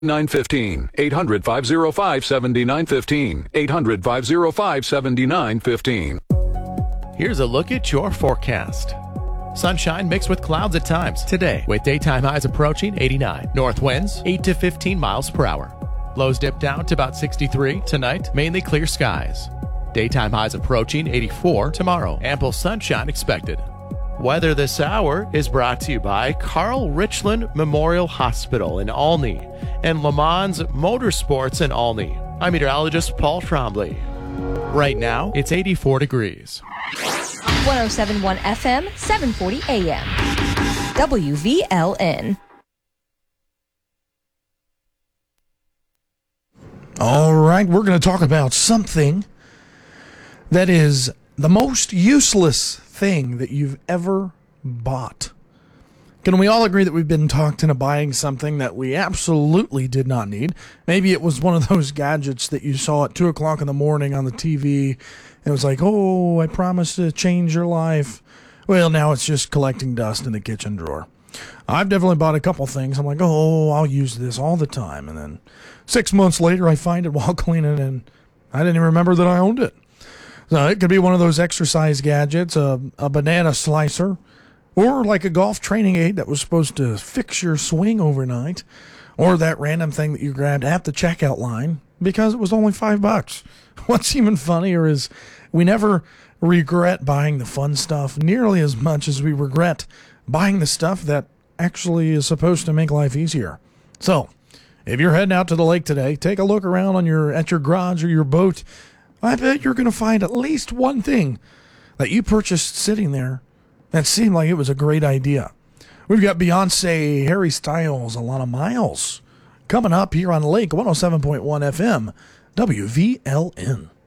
915 800-505-7915 800-505-7915. Here's a look at your forecast. Sunshine mixed with clouds at times today, with daytime highs approaching 89. North winds 8 to 15 miles per hour. Lows dip down to about 63 tonight, mainly clear skies. Daytime highs approaching 84 tomorrow. Ample sunshine expected. Weather this hour is brought to you by Carl Richland Memorial Hospital in Olney and Le Mans Motorsports in Olney. I'm meteorologist Paul Trombley. Right now, it's 84 degrees. 107.1 FM, 740 AM. WVLN. All right, we're going to talk about something that is the most useless thing that you've ever bought. Can we all agree that we've been talked into buying something that we absolutely did not need? Maybe it was one of those gadgets that you saw at 2 o'clock in the morning on the TV, and it was like, oh, I promised to change your life. Well, now it's just collecting dust in the kitchen drawer. I've definitely bought a couple things. I'm like, oh, I'll use this all the time. And then 6 months later, I find it while cleaning, and I didn't even remember that I owned it. So it could be one of those exercise gadgets, a banana slicer, or like a golf training aid that was supposed to fix your swing overnight, or that random thing that you grabbed at the checkout line because it was only $5. What's even funnier is we never regret buying the fun stuff nearly as much as we regret buying the stuff that actually is supposed to make life easier. So, if you're heading out to the lake today, take a look around at your garage or your boat. I bet you're going to find at least one thing that you purchased sitting there that seemed like it was a great idea. We've got Beyonce, Harry Styles, Alana Miles coming up here on Lake 107.1 FM, WVLN.